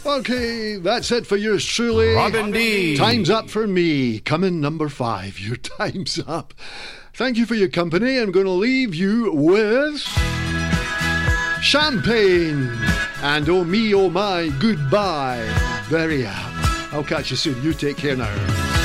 Okay, that's it for yours truly. Robin D. Time's up for me. Coming number 5. Your time's up. Thank you for your company. I'm going to leave you with Champagne and Oh Me Oh My Goodbye. Very apt. I'll catch you soon. You take care now.